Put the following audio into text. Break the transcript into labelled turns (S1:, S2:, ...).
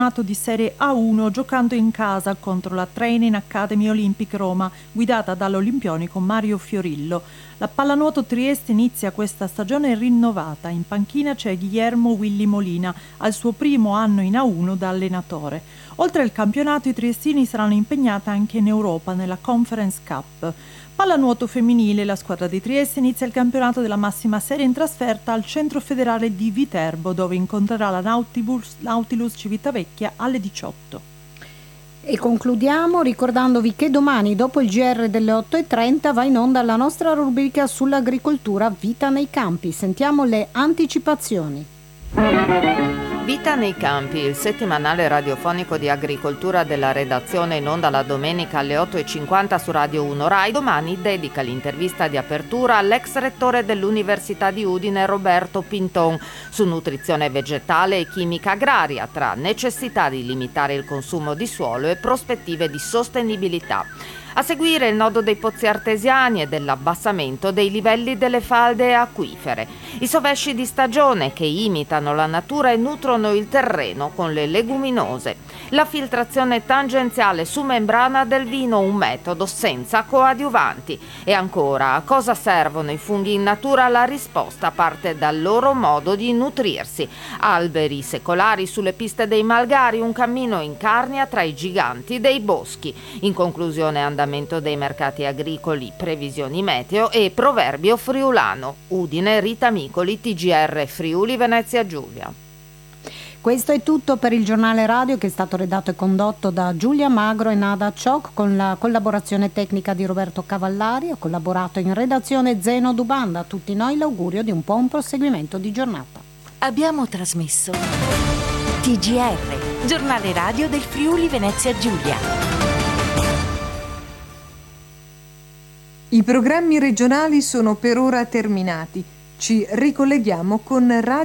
S1: di Serie A1 giocando in casa contro la Training Academy Olympic Roma guidata dall'olimpionico Mario Fiorillo. La pallanuoto Trieste inizia questa stagione rinnovata. In panchina c'è Guillermo Willy Molina, al suo primo anno in A1 da allenatore. Oltre al campionato, i triestini saranno impegnati anche in Europa nella Conference Cup. Pallanuoto femminile, la squadra di Trieste inizia il campionato della massima serie in trasferta al centro federale di Viterbo, dove incontrerà la Nautilus Civitavecchia alle 18.
S2: E concludiamo ricordandovi che domani, dopo il GR delle 8:30, va in onda la nostra rubrica sull'agricoltura Vita nei campi. Sentiamo le anticipazioni.
S3: Vita nei campi, il settimanale radiofonico di agricoltura della redazione in onda la domenica alle 8:50 su Radio 1 Rai. Domani dedica l'intervista di apertura all'ex rettore dell'Università di Udine Roberto Pinton su nutrizione vegetale e chimica agraria, tra necessità di limitare il consumo di suolo e prospettive di sostenibilità. A seguire il nodo dei pozzi artesiani e dell'abbassamento dei livelli delle falde acquifere. I sovesci di stagione che imitano la natura e nutrono il terreno con le leguminose. La filtrazione tangenziale su membrana del vino, un metodo senza coadiuvanti. E ancora, a cosa servono i funghi in natura? La risposta parte dal loro modo di nutrirsi. Alberi secolari sulle piste dei malgari, un cammino in Carnia tra i giganti dei boschi. In conclusione, andamento dei mercati agricoli, previsioni meteo e proverbio friulano. Udine, Rita Micoli, TGR Friuli Venezia Giulia.
S2: Questo è tutto per il giornale radio, che è stato redatto e condotto da Giulia Magro e Nada Ciocc con la collaborazione tecnica di Roberto Cavallari. Ha collaborato in redazione Zeno Dubanda. A tutti noi l'augurio di un buon proseguimento di giornata.
S4: Abbiamo trasmesso TGR, giornale radio del Friuli Venezia Giulia.
S5: I programmi regionali sono per ora terminati. Ci ricolleghiamo con Radio